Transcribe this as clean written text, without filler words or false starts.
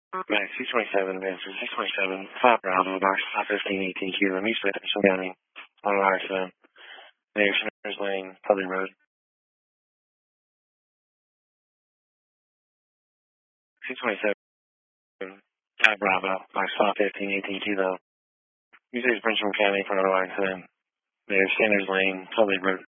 Max 627, advances 627, 5 Bravo, box 515, 18 Kilo, East Anderson County, on accident. Mayor Sanders Lane, Public Road. 627, 5 Bravo, box 515, 18 Kilo. East Prince County, for auto accident. Mayor Sanders Lane, Public Road.